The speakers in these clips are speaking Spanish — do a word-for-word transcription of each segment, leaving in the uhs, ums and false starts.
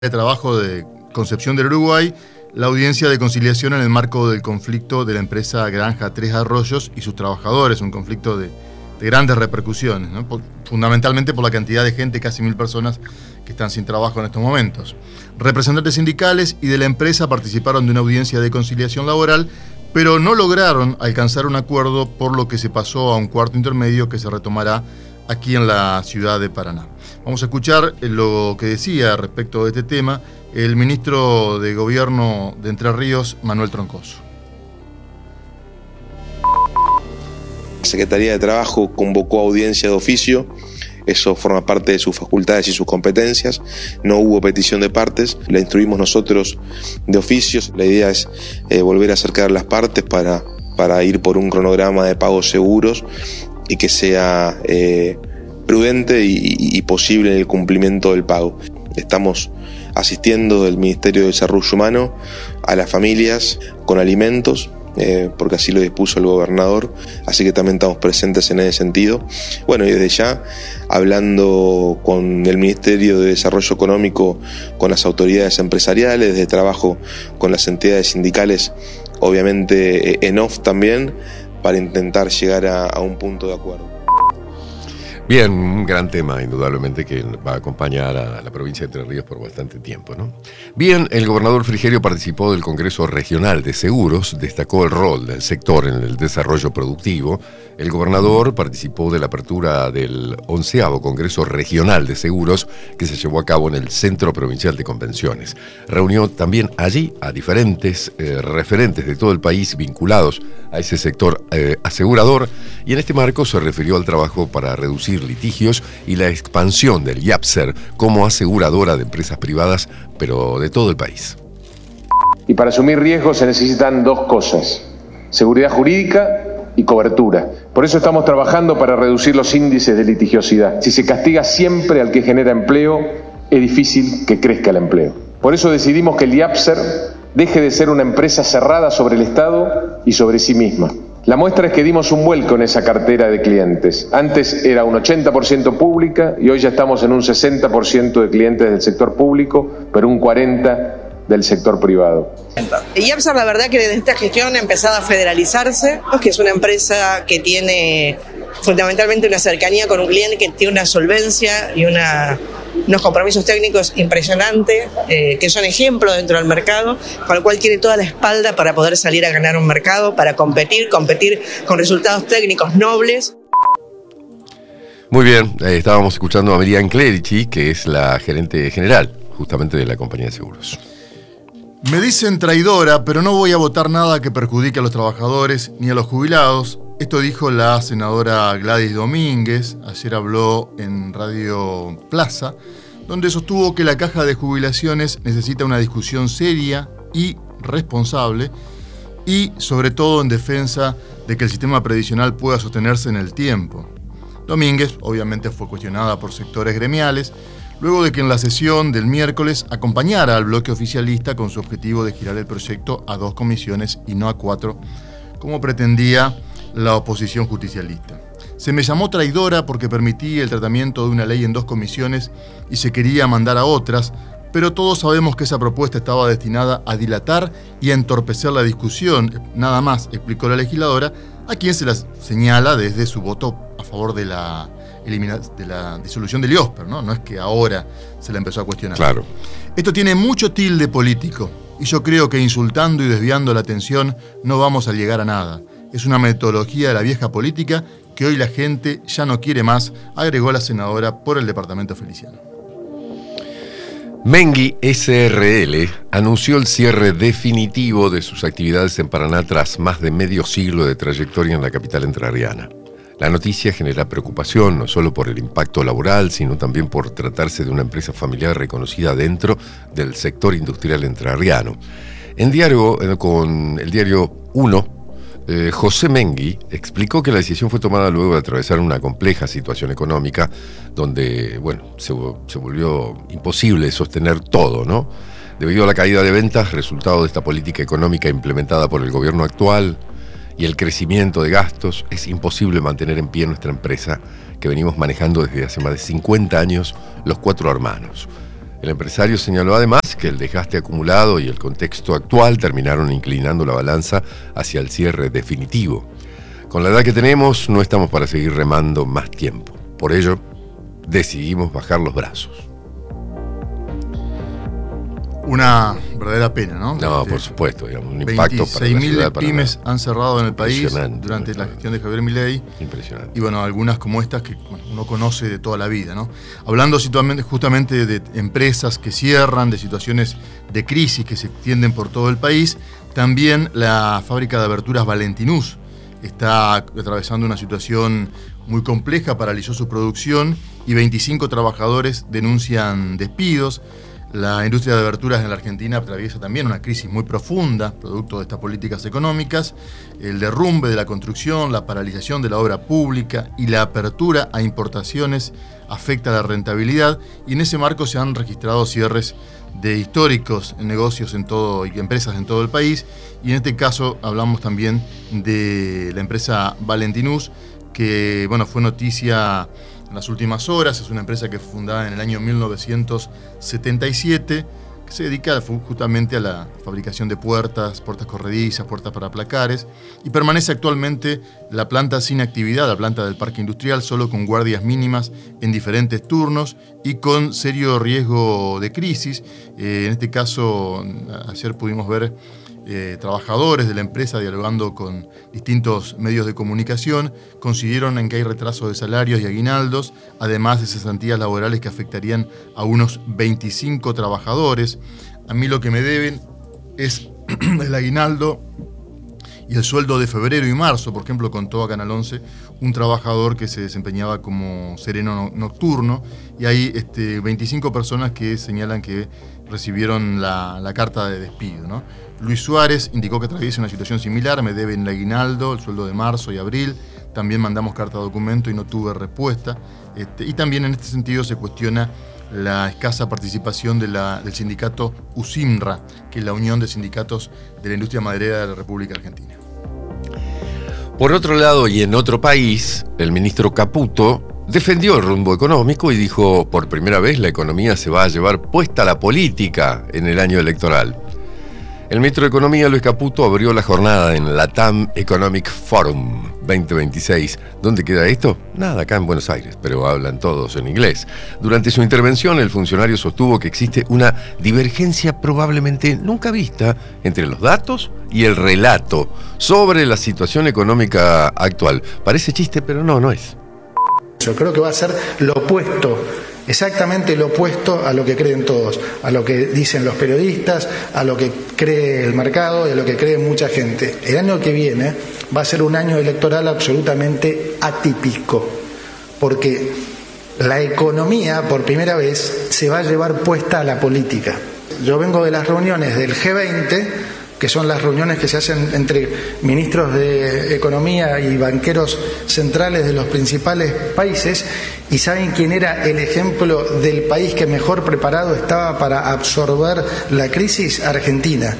de Trabajo de Concepción del Uruguay la audiencia de conciliación en el marco del conflicto de la empresa Granja Tres Arroyos y sus trabajadores, un conflicto de, de grandes repercusiones, ¿no? Por, fundamentalmente por la cantidad de gente, casi mil personas que están sin trabajo en estos momentos. Representantes sindicales y de la empresa participaron de una audiencia de conciliación laboral, pero no lograron alcanzar un acuerdo, por lo que se pasó a un cuarto intermedio que se retomará aquí en la ciudad de Paraná. Vamos a escuchar lo que decía respecto de este tema el ministro de Gobierno de Entre Ríos, Manuel Troncoso. La Secretaría de Trabajo convocó audiencia de oficio, eso forma parte de sus facultades y sus competencias, no hubo petición de partes, la instruimos nosotros de oficios, la idea es eh, volver a acercar las partes para, para ir por un cronograma de pagos seguros y que sea eh, prudente y, y posible en el cumplimiento del pago. Estamos asistiendo del Ministerio de Desarrollo Humano a las familias con alimentos, eh, porque así lo dispuso el gobernador, así que también estamos presentes en ese sentido. Bueno, y desde ya, hablando con el Ministerio de Desarrollo Económico, con las autoridades empresariales, de trabajo con las entidades sindicales, obviamente en off también, para intentar llegar a, a un punto de acuerdo. Bien, un gran tema, indudablemente, que va a acompañar a la provincia de Entre Ríos por bastante tiempo, ¿no? Bien, el gobernador Frigerio participó del Congreso Regional de Seguros, destacó el rol del sector en el desarrollo productivo. El gobernador participó de la apertura del onceavo Congreso Regional de Seguros, que se llevó a cabo en el Centro Provincial de Convenciones. Reunió también allí a diferentes eh, referentes de todo el país vinculados a ese sector eh, asegurador, y en este marco se refirió al trabajo para reducir litigios y la expansión del YAPSER como aseguradora de empresas privadas, pero de todo el país. Y para asumir riesgos se necesitan dos cosas: seguridad jurídica y cobertura. Por eso estamos trabajando para reducir los índices de litigiosidad. Si se castiga siempre al que genera empleo, es difícil que crezca el empleo. Por eso decidimos que el YAPSER deje de ser una empresa cerrada sobre el Estado y sobre sí misma. La muestra es que dimos un vuelco en esa cartera de clientes. Antes era un ochenta por ciento pública y hoy ya estamos en un sesenta por ciento de clientes del sector público, pero un cuarenta por ciento del sector privado. Y YAPSER, la verdad que desde esta gestión ha empezado a federalizarse, que es una empresa que tiene fundamentalmente una cercanía con un cliente, que tiene una solvencia y una, unos compromisos técnicos impresionantes, eh, que son ejemplos dentro del mercado, con lo cual tiene toda la espalda para poder salir a ganar un mercado, para competir, competir con resultados técnicos nobles. Muy bien, eh, estábamos escuchando a Miriam Clerici, que es la gerente general justamente de la compañía de seguros. Me dicen traidora, pero no voy a votar nada que perjudique a los trabajadores ni a los jubilados. Esto dijo la senadora Gladys Domínguez. Ayer habló en Radio Plaza, donde sostuvo que la caja de jubilaciones necesita una discusión seria y responsable, y sobre todo en defensa de que el sistema previsional pueda sostenerse en el tiempo. Domínguez obviamente fue cuestionada por sectores gremiales, luego de que en la sesión del miércoles acompañara al bloque oficialista con su objetivo de girar el proyecto a dos comisiones y no a cuatro, como pretendía la oposición justicialista. Se me llamó traidora porque permití el tratamiento de una ley en dos comisiones y se quería mandar a otras, pero todos sabemos que esa propuesta estaba destinada a dilatar y a entorpecer la discusión, nada más, explicó la legisladora, a quien se la señala desde su voto a favor de la Elimina, de la disolución del IOSPER, ¿no? No es que ahora se la empezó a cuestionar. Claro. Esto tiene mucho tilde político, y yo creo que insultando y desviando la atención no vamos a llegar a nada. Es una metodología de la vieja política que hoy la gente ya no quiere más, agregó la senadora por el departamento feliciano. Mengui S R L anunció el cierre definitivo de sus actividades en Paraná tras más de medio siglo de trayectoria en la capital entrerriana. La noticia genera preocupación no solo por el impacto laboral, sino también por tratarse de una empresa familiar reconocida dentro del sector industrial entrerriano. En diálogo con el diario Uno, eh, José Mengui explicó que la decisión fue tomada luego de atravesar una compleja situación económica donde, bueno, se, se volvió imposible sostener todo, ¿no? Debido a la caída de ventas, resultado de esta política económica implementada por el gobierno actual, y el crecimiento de gastos, es imposible mantener en pie nuestra empresa que venimos manejando desde hace más de cincuenta años los cuatro hermanos. El empresario señaló además que el desgaste acumulado y el contexto actual terminaron inclinando la balanza hacia el cierre definitivo. Con la edad que tenemos, no estamos para seguir remando más tiempo. Por ello, decidimos bajar los brazos. Una verdadera pena, ¿no? No, Este, por supuesto, digamos, un impacto para la veintiséis mil ciudad de Paraná. pymes han cerrado en el país Impresionante, durante la impresionante. gestión de Javier Milei. Impresionante. Y bueno, algunas como estas que bueno, uno conoce de toda la vida, ¿no? Hablando situamente- justamente de empresas que cierran, de situaciones de crisis que se extienden por todo el país, también la fábrica de aberturas Valentinús está atravesando una situación muy compleja, paralizó su producción y veinticinco trabajadores denuncian despidos. La industria de aberturas en la Argentina atraviesa también una crisis muy profunda, producto de estas políticas económicas, el derrumbe de la construcción, la paralización de la obra pública y la apertura a importaciones afecta la rentabilidad, y en ese marco se han registrado cierres de históricos negocios en todo y empresas en todo el país, y en este caso hablamos también de la empresa Valentinús, que bueno, fue noticia en las últimas horas. Es una empresa que fue fundada en el año mil novecientos setenta y siete, que se dedica justamente a la fabricación de puertas, puertas corredizas, puertas para placares, y permanece actualmente la planta sin actividad, la planta del parque industrial, solo con guardias mínimas en diferentes turnos y con serio riesgo de crisis. Eh, en este caso, ayer pudimos ver Eh, trabajadores de la empresa dialogando con distintos medios de comunicación, coincidieron en que hay retraso de salarios y aguinaldos, además de cesantías laborales que afectarían a unos veinticinco trabajadores. A mí lo que me deben es el aguinaldo y el sueldo de febrero y marzo. Por ejemplo, contó a Canal once un trabajador que se desempeñaba como sereno no- nocturno, y hay este, veinticinco personas que señalan que recibieron la, la carta de despido, ¿no? Luis Suárez indicó que atraviesa una situación similar: me deben el aguinaldo, el sueldo de marzo y abril, también mandamos carta de documento y no tuve respuesta. Este, y también en este sentido se cuestiona la escasa participación de la, del sindicato USIMRA, que es la Unión de Sindicatos de la Industria Maderera de la República Argentina. Por otro lado, y en otro país, el ministro Caputo defendió el rumbo económico y dijo: por primera vez la economía se va a llevar puesta la política en el año electoral. El ministro de Economía, Luis Caputo, abrió la jornada en LATAM Economic Forum veinte veintiséis. ¿Dónde queda esto? Nada, acá en Buenos Aires, pero hablan todos en inglés. Durante su intervención, el funcionario sostuvo que existe una divergencia probablemente nunca vista entre los datos y el relato sobre la situación económica actual. Parece chiste, pero no, no es. Yo creo que va a ser lo opuesto, exactamente lo opuesto a lo que creen todos, a lo que dicen los periodistas, a lo que cree el mercado y a lo que cree mucha gente. El año que viene va a ser un año electoral absolutamente atípico, porque la economía por primera vez se va a llevar puesta a la política. Yo vengo de las reuniones del G veinte, que son las reuniones que se hacen entre ministros de Economía y banqueros centrales de los principales países, y ¿saben quién era el ejemplo del país que mejor preparado estaba para absorber la crisis? Argentina.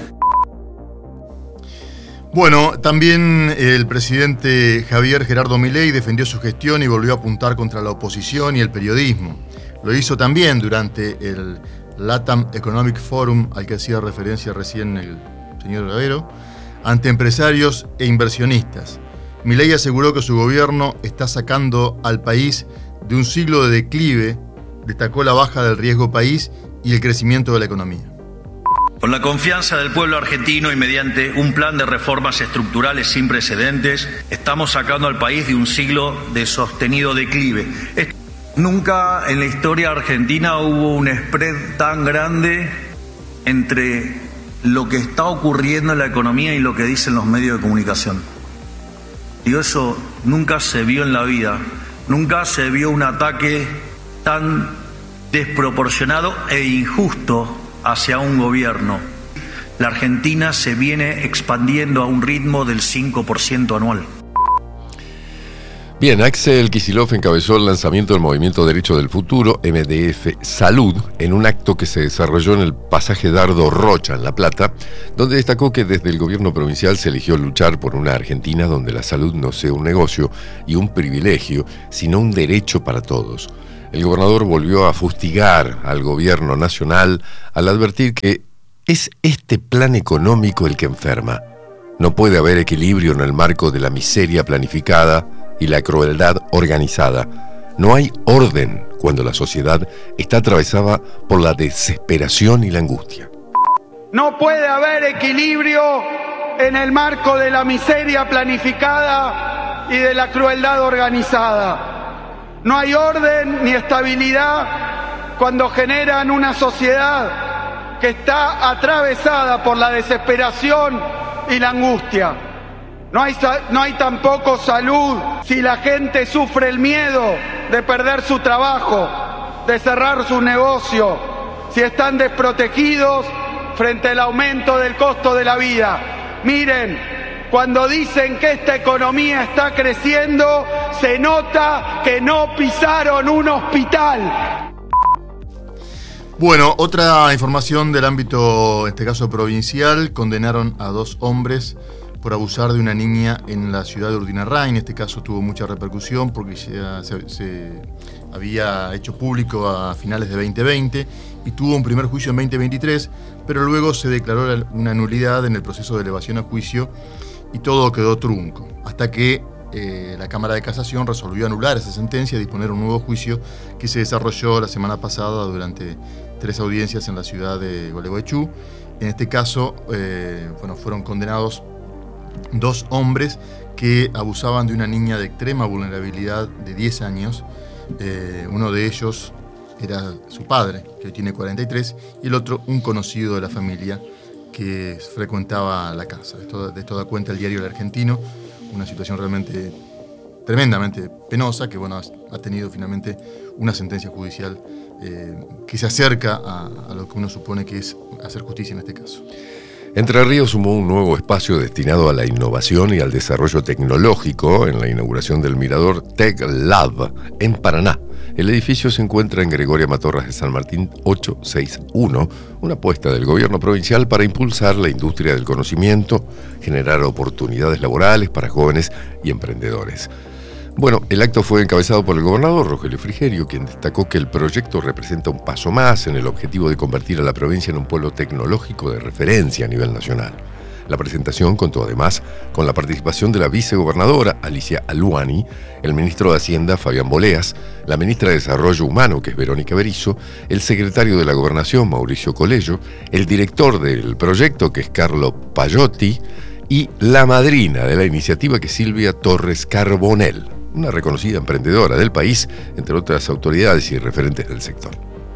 Bueno, también el presidente Javier Gerardo Milei defendió su gestión y volvió a apuntar contra la oposición y el periodismo. Lo hizo también durante el LATAM Economic Forum, al que hacía referencia recién el señor Ravero, ante empresarios e inversionistas. Milei aseguró que su gobierno está sacando al país de un siglo de declive, destacó la baja del riesgo país y el crecimiento de la economía. Con la confianza del pueblo argentino y mediante un plan de reformas estructurales sin precedentes, estamos sacando al país de un siglo de sostenido declive. Nunca en la historia argentina hubo un spread tan grande entre lo que está ocurriendo en la economía y lo que dicen los medios de comunicación. Digo, eso nunca se vio en la vida, nunca se vio un ataque tan desproporcionado e injusto hacia un gobierno. La Argentina se viene expandiendo a un ritmo del cinco por ciento anual. Bien, Axel Kicillof encabezó el lanzamiento del Movimiento Derecho del Futuro, M D F Salud, en un acto que se desarrolló en el pasaje Dardo Rocha, en La Plata, donde destacó que desde el gobierno provincial se eligió luchar por una Argentina donde la salud no sea un negocio y un privilegio, sino un derecho para todos. El gobernador volvió a fustigar al gobierno nacional al advertir que es este plan económico el que enferma. No puede haber equilibrio en el marco de la miseria planificada y la crueldad organizada. No hay orden cuando la sociedad está atravesada por la desesperación y la angustia. No puede haber equilibrio en el marco de la miseria planificada y de la crueldad organizada. No hay orden ni estabilidad cuando generan una sociedad que está atravesada por la desesperación y la angustia. No hay, no hay tampoco salud si la gente sufre el miedo de perder su trabajo, de cerrar su negocio, si están desprotegidos frente al aumento del costo de la vida. Miren, cuando dicen que esta economía está creciendo, se nota que no pisaron un hospital. Bueno, otra información del ámbito, en este caso provincial, condenaron a dos hombres por abusar de una niña en la ciudad de Urdinarrain. En este caso tuvo mucha repercusión porque ya se, se había hecho público a finales de veinte veinte y tuvo un primer juicio en veinte veintitrés, pero luego se declaró una nulidad en el proceso de elevación a juicio y todo quedó trunco, hasta que eh, la Cámara de Casación resolvió anular esa sentencia y disponer un nuevo juicio que se desarrolló la semana pasada durante tres audiencias en la ciudad de Gualeguaychú. En este caso, eh, bueno, fueron condenados dos hombres que abusaban de una niña de extrema vulnerabilidad de diez años. Eh, uno de ellos era su padre, que hoy tiene cuarenta y tres, y el otro un conocido de la familia que frecuentaba la casa. De esto, de esto da cuenta el diario El Argentino, una situación realmente tremendamente penosa que bueno, ha tenido finalmente una sentencia judicial eh, que se acerca a, a lo que uno supone que es hacer justicia en este caso. Entre Ríos sumó un nuevo espacio destinado a la innovación y al desarrollo tecnológico en la inauguración del Mirador Tech Lab en Paraná. El edificio se encuentra en Gregoria Matorras de San Martín ochocientos sesenta y uno, una apuesta del gobierno provincial para impulsar la industria del conocimiento, generar oportunidades laborales para jóvenes y emprendedores. Bueno, el acto fue encabezado por el gobernador Rogelio Frigerio, quien destacó que el proyecto representa un paso más en el objetivo de convertir a la provincia en un polo tecnológico de referencia a nivel nacional. La presentación contó además con la participación de la vicegobernadora Alicia Aluani, el ministro de Hacienda Fabián Boleas, la ministra de Desarrollo Humano, que es Verónica Berizo, el secretario de la Gobernación Mauricio Colello, el director del proyecto, que es Carlo Payotti, y la madrina de la iniciativa, que es Silvia Torres Carbonell, una reconocida emprendedora del país, entre otras autoridades y referentes del sector.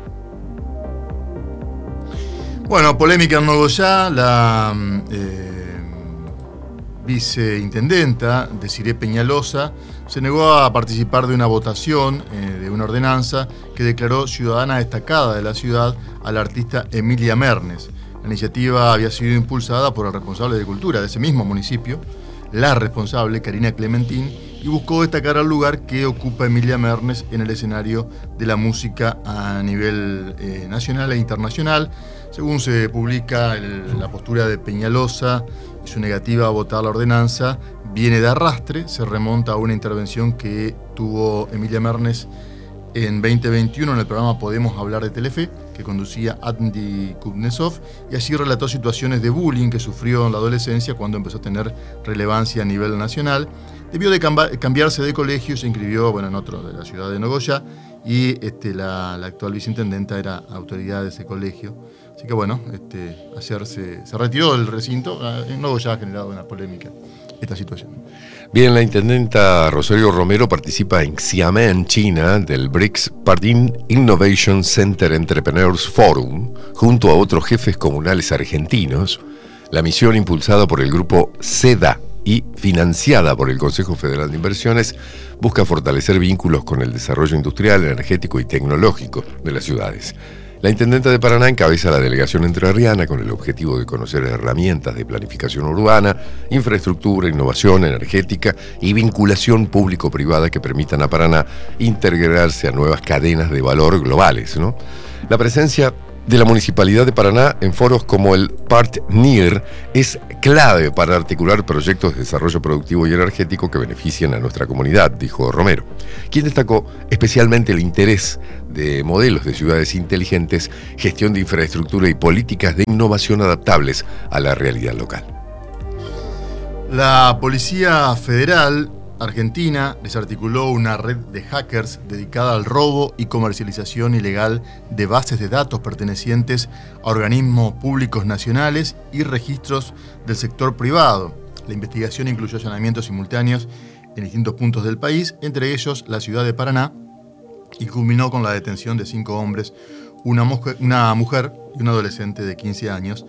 Bueno, polémica en Nogoyá. La eh, viceintendenta Desiree Peñalosa se negó a participar de una votación eh, de una ordenanza que declaró ciudadana destacada de la ciudad a la artista Emilia Mernes. La iniciativa había sido impulsada por el responsable de Cultura de ese mismo municipio, la responsable Karina Clementín, y buscó destacar al lugar que ocupa Emilia Mernes en el escenario de la música a nivel eh, nacional e internacional. Según se publica, el, la postura de Peñalosa y su negativa a votar la ordenanza viene de arrastre, se remonta a una intervención que tuvo Emilia Mernes en veinte veintiuno en el programa Podemos Hablar de Telefe, que conducía Andy Kuznetsov, y allí relató situaciones de bullying que sufrió en la adolescencia cuando empezó a tener relevancia a nivel nacional. Debió de cambiarse de colegio, se inscribió bueno, en otro de la ciudad de Nogoyá, y este, la, la actual viceintendenta era autoridad de ese colegio. Así que bueno, este, ayer se, se retiró del recinto. En Nogoyá ha generado una polémica esta situación. Bien, la intendenta Rosario Romero participa en Xiamen, China, del B R I C S Pardin Innovation Center Entrepreneurs Forum, junto a otros jefes comunales argentinos. La misión, impulsada por el grupo SEDA y financiada por el Consejo Federal de Inversiones, busca fortalecer vínculos con el desarrollo industrial, energético y tecnológico de las ciudades. La intendenta de Paraná encabeza la delegación entrerriana con el objetivo de conocer herramientas de planificación urbana, infraestructura, innovación energética y vinculación público-privada que permitan a Paraná integrarse a nuevas cadenas de valor globales, ¿no? La presencia de la Municipalidad de Paraná en foros como el Partnir es clave para articular proyectos de desarrollo productivo y energético que beneficien a nuestra comunidad, dijo Romero, quien destacó especialmente el interés de modelos de ciudades inteligentes, gestión de infraestructura y políticas de innovación adaptables a la realidad local. La Policía Federal Argentina desarticuló una red de hackers dedicada al robo y comercialización ilegal de bases de datos pertenecientes a organismos públicos nacionales y registros del sector privado. La investigación incluyó allanamientos simultáneos en distintos puntos del país, entre ellos la ciudad de Paraná, y culminó con la detención de cinco hombres, una mujer, una mujer y un adolescente de quince años.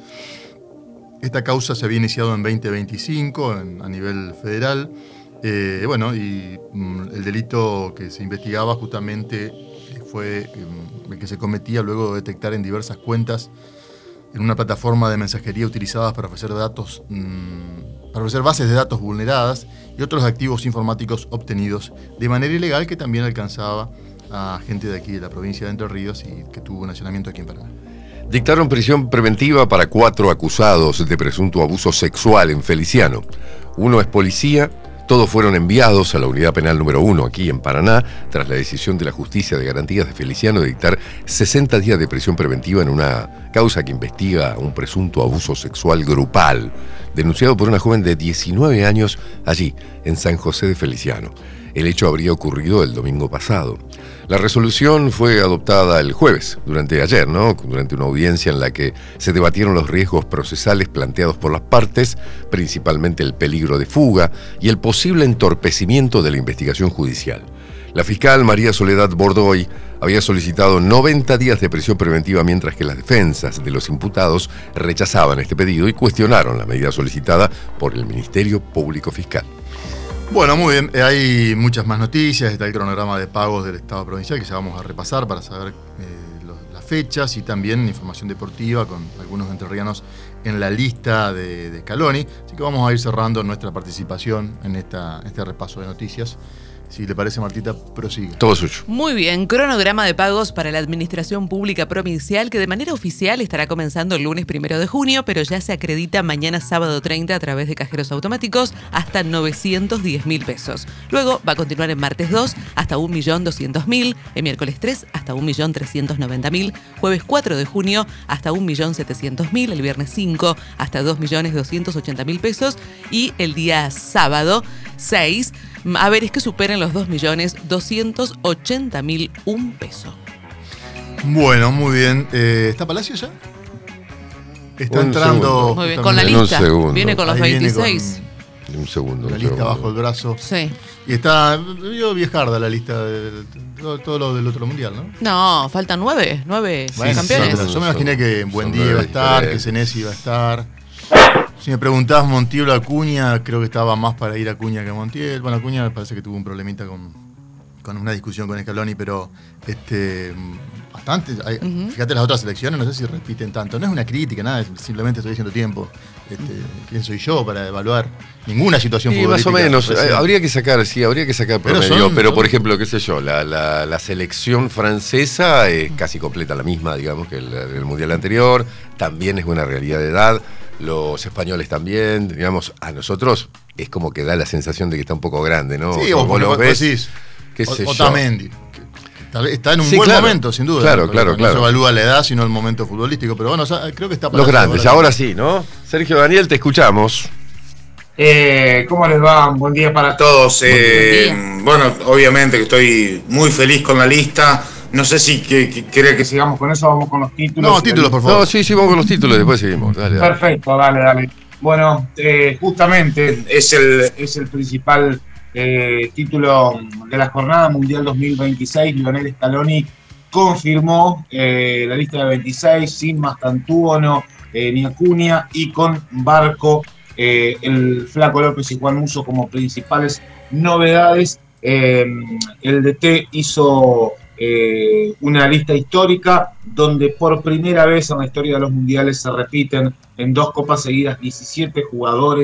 Esta causa se había iniciado en veinte veinticinco en, a nivel federal. Eh, bueno, y mm, el delito que se investigaba justamente fue eh, el que se cometía luego de detectar en diversas cuentas en una plataforma de mensajería utilizadas para ofrecer datos, mmm, para ofrecer bases de datos vulneradas y otros activos informáticos obtenidos de manera ilegal, que también alcanzaba a gente de aquí de la provincia de Entre Ríos y que tuvo un allanamiento aquí en Paraná. Dictaron prisión preventiva para cuatro acusados de presunto abuso sexual en Feliciano. Uno es policía. Todos fueron enviados a la unidad penal número uno aquí en Paraná, tras la decisión de la Justicia de Garantías de Feliciano de dictar sesenta días de prisión preventiva en una causa que investiga un presunto abuso sexual grupal, denunciado por una joven de diecinueve años allí, en San José de Feliciano. El hecho habría ocurrido el domingo pasado. La resolución fue adoptada el jueves, durante ayer, ¿no? Durante una audiencia en la que se debatieron los riesgos procesales planteados por las partes, principalmente el peligro de fuga y el posible entorpecimiento de la investigación judicial. La fiscal María Soledad Bordoy había solicitado noventa días de prisión preventiva, mientras que las defensas de los imputados rechazaban este pedido y cuestionaron la medida solicitada por el Ministerio Público Fiscal. Bueno, muy bien, hay muchas más noticias, está el cronograma de pagos del Estado provincial que ya vamos a repasar para saber eh, los, las fechas, y también información deportiva con algunos entrerrianos en la lista de, de Scaloni, así que vamos a ir cerrando nuestra participación en esta, este repaso de noticias. Si le parece, Martita, prosigue. Todo suyo. Muy bien, cronograma de pagos para la Administración Pública Provincial, que de manera oficial estará comenzando el lunes primero de junio, pero ya se acredita mañana sábado treinta a través de cajeros automáticos hasta novecientos diez mil pesos. Luego va a continuar en martes dos hasta un millón doscientos mil, en miércoles tres hasta un millón trescientos noventa mil, jueves cuatro de junio hasta un millón setecientos mil, el viernes cinco hasta dos millones doscientos ochenta mil pesos, y el día sábado seis a ver, es que superen los dos millones doscientos ochenta mil un peso. Bueno, muy bien. Eh, ¿Está Palacio ya? Está un entrando. Segundo. Muy bien, con la lista. Viene con los Ahí veintiséis. Con un segundo. la un lista segundo. bajo el brazo. Sí. Y está. Vio viejarda la lista de, de, de todo lo del otro mundial, ¿no? No, faltan nueve. Nueve Bueno, campeones. sí, pero yo me imaginé que Buendía nueve iba a estar, diferentes. que Senesi iba a estar. Si me preguntabas Montiel o Acuña, creo que estaba más para ir a Acuña que a Montiel. Bueno, Acuña me parece que tuvo un problemita con, con una discusión con Scaloni, pero este bastante. Hay, uh-huh. Fíjate las otras elecciones, no sé si repiten tanto. No es una crítica, nada, simplemente estoy diciendo tiempo. Este, ¿Quién soy yo para evaluar ninguna situación sí, futbolística? Más o menos. Recién. Habría que sacar, sí, habría que sacar Pero promedio. son- pero, son- por ejemplo, qué sé yo, la, la, la selección francesa es casi completa la misma, digamos, que el, el mundial anterior. También es una realidad de edad. Los españoles también, digamos, a nosotros es como que da la sensación de que está un poco grande, ¿no? Sí, o o vos lo vos ves, decís, qué sé yo. Otamendi, que- que tal vez está en un Sí, buen claro. momento, sin duda. Claro, Porque claro, no claro. se evalúa la edad, sino el momento futbolístico. Pero bueno, o sea, creo que está para Los grandes, ahora sí, ¿no? Sergio Daniel, te escuchamos. Eh, ¿Cómo les va? Buen día para todos. Eh, Buen bueno, obviamente que estoy muy feliz con la lista. No sé si que, que, quiere que sigamos con eso, vamos con los títulos. No, títulos, por favor. No, sí, sí, vamos con los títulos, después seguimos. Dale, dale. Perfecto, dale, dale. Bueno, eh, justamente es el, es el principal eh, título de la Jornada Mundial dos mil veintiséis. Lionel Scaloni confirmó eh, la lista de veintiséis sin Mastantuono eh, ni Acuña, y con Barco, eh, el Flaco López y Juan Musso como principales novedades. Eh, el D T hizo eh, una lista histórica donde por primera vez en la historia de los mundiales se repiten en dos copas seguidas diecisiete jugadores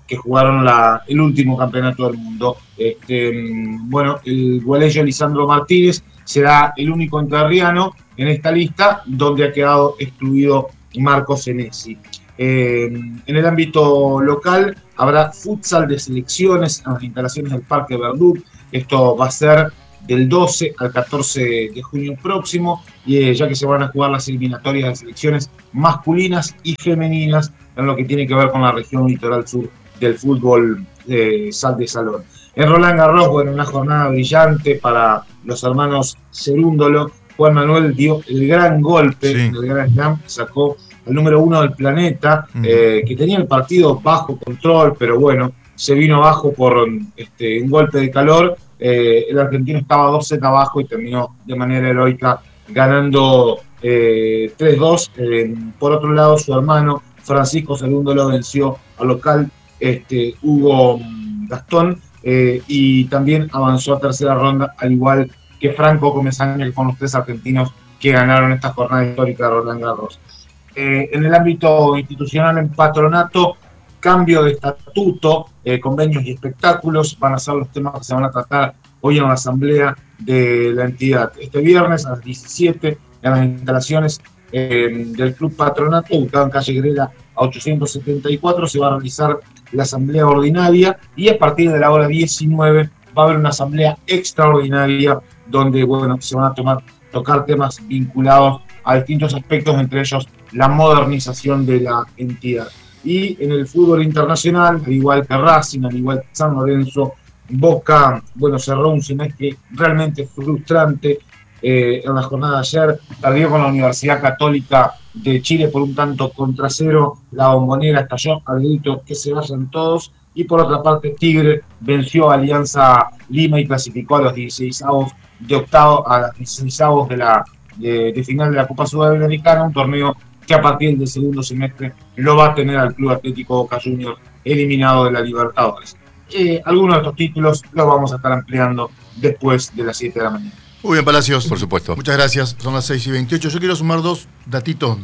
que jugaron la, el último campeonato del mundo. Este, bueno, el gualeyo Lisandro Martínez será el único entrerriano en esta lista, donde ha quedado excluido Marco Senesi. Eh, en el ámbito local habrá futsal de selecciones en las instalaciones del Parque Verdú. Esto va a ser del doce al catorce de junio próximo, y eh, ya que se van a jugar las eliminatorias de selecciones masculinas y femeninas en lo que tiene que ver con la región litoral sur del fútbol eh, sal de salón. En Roland Garros, bueno, una jornada brillante para los hermanos Cerúndolo. Juan Manuel dio el gran golpe sí. en el Grand Slam, sacó al número uno del planeta, uh-huh. eh, que tenía el partido bajo control, pero bueno, se vino abajo por este, un golpe de calor. Eh, el argentino estaba dos sets abajo y terminó de manera heroica ganando eh, tres dos. Eh, por otro lado, su hermano Francisco Cerúndolo venció al local este, Hugo Gastón eh, y también avanzó a tercera ronda, al igual que Franco Comesaña, que fueron los tres argentinos que ganaron esta jornada histórica de Roland Garros. Eh, en el ámbito institucional, en Patronato, cambio de estatuto, eh, convenios y espectáculos van a ser los temas que se van a tratar hoy en la asamblea de la entidad. Este viernes a las diecisiete, en las instalaciones eh, del Club Patronato, ubicado en calle Grela a ochocientos setenta y cuatro, se va a realizar la asamblea ordinaria, y a partir de la hora diecinueve va a haber una asamblea extraordinaria donde, bueno, se van a tomar, tocar temas vinculados a distintos aspectos, entre ellos la modernización de la entidad. Y en el fútbol internacional, al igual que Racing, al igual que San Lorenzo, Boca, bueno, cerró un semestre realmente frustrante eh, en la jornada de ayer. Perdió con la Universidad Católica de Chile por un tanto contra cero. La Bombonera estalló al grito que se vayan todos. Y por otra parte, Tigre venció a Alianza Lima y clasificó a los dieciseisavos de octavo, a los dieciseisavos de la de, de final de la Copa Sudamericana, un torneo que a partir del segundo semestre lo va a tener al Club Atlético Boca Juniors eliminado de la Libertadores. Eh, algunos de estos títulos los vamos a estar ampliando después de las siete de la mañana. Muy bien, Palacios. Por supuesto. Muchas gracias. Son las seis y veintiocho. Yo quiero sumar dos datitos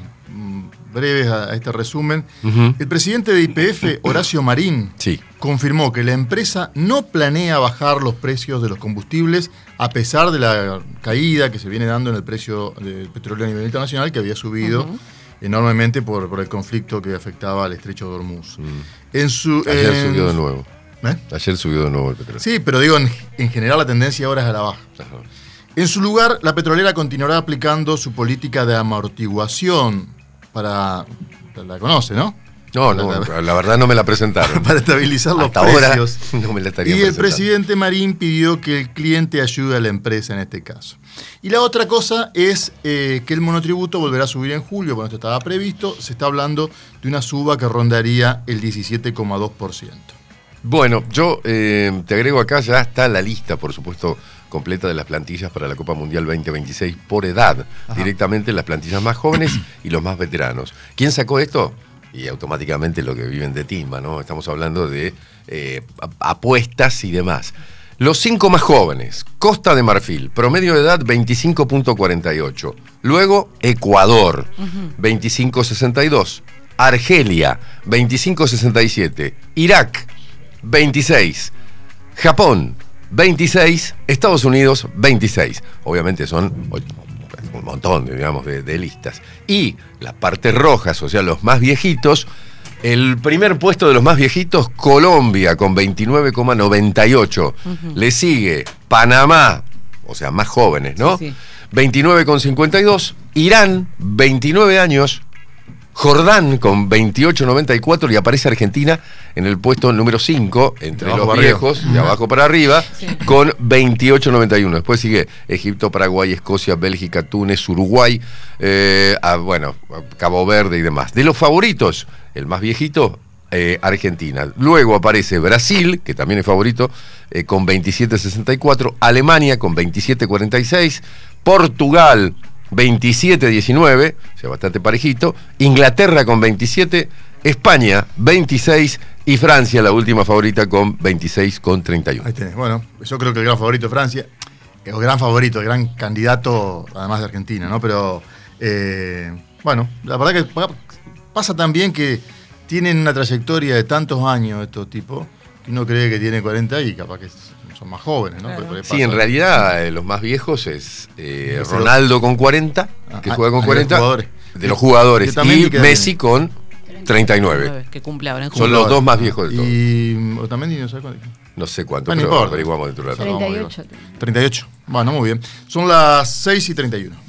breves a, a este resumen. Uh-huh. El presidente de Y P F, Horacio Marín, sí. confirmó que la empresa no planea bajar los precios de los combustibles a pesar de la caída que se viene dando en el precio del petróleo a nivel internacional, que había subido uh-huh. enormemente por, por el conflicto que afectaba al estrecho de Hormuz. Mm. En su, Ayer en, subió de nuevo. ¿Eh? Ayer subió de nuevo el petróleo. Sí, pero digo, en, en general la tendencia ahora es a la baja. Ajá. En su lugar, la petrolera continuará aplicando su política de amortiguación para... La conoce, ¿no? No, no, la, la verdad no me la presentaron. Para estabilizar los Hasta precios. Ahora no me la estaría Y el presentando. presidente Marín pidió que el cliente ayude a la empresa en este caso. Y la otra cosa es eh, que el monotributo volverá a subir en julio, cuando esto estaba previsto. Se está hablando de una suba que rondaría el diecisiete coma dos por ciento. Bueno, yo eh, te agrego acá, ya está la lista, por supuesto, completa de las plantillas para la Copa Mundial veinte veintiséis por edad. Ajá. Directamente las plantillas más jóvenes y los más veteranos. ¿Quién sacó esto? Y automáticamente lo que viven de timba, ¿no? Estamos hablando de eh, apuestas y demás. Los cinco más jóvenes: Costa de Marfil, promedio de edad veinticinco punto cuarenta y ocho. Luego Ecuador, uh-huh. veinticinco punto sesenta y dos. Argelia, veinticinco punto sesenta y siete. Irak, veintiséis. Japón, veintiséis. Estados Unidos, veintiséis. Obviamente son un montón, digamos, de, de listas. Y las partes rojas, o sea, los más viejitos. El primer puesto de los más viejitos, Colombia, con veintinueve coma noventa y ocho. Uh-huh. Le sigue Panamá, o sea, más jóvenes, ¿no? Sí, sí. veintinueve coma cincuenta y dos. Irán, veintinueve años. Jordán con veintiocho coma noventa y cuatro, y aparece Argentina en el puesto número cinco, entre los viejos, de abajo para arriba, sí. con veintiocho coma noventa y uno. Después sigue Egipto, Paraguay, Escocia, Bélgica, Túnez, Uruguay, eh, a, bueno, Cabo Verde y demás. De los favoritos, el más viejito, eh, Argentina. Luego aparece Brasil, que también es favorito, eh, con veintisiete coma sesenta y cuatro, Alemania con veintisiete coma cuarenta y seis, Portugal veintisiete diecinueve, o sea, bastante parejito, Inglaterra con veintisiete, España veintiséis y Francia, la última favorita, con veintiséis coma treinta y uno. Ahí tenés. Bueno, yo creo que el gran favorito es Francia, el gran favorito, el gran candidato, además de Argentina, ¿no? Pero, eh, bueno, la verdad que pasa también que tienen una trayectoria de tantos años estos tipos, que uno cree que tiene cuarenta y capaz que son más jóvenes, ¿no? Claro. Pero Sí, en realidad eh, los más viejos es eh, Ese Ronaldo con cuarenta, que Ah, juega con ah, cuarenta, de los jugadores. de los jugadores, Que también y queda Messi con treinta y nueve. Que cumple ahora en Son julio. los dos más viejos de todos. Y Otamendi no sabe cuánto. No sé cuánto, Ah, no pero importa. averiguamos dentro de la tarde. treinta y ocho. Bueno, muy bien. Son las seis y treinta y uno.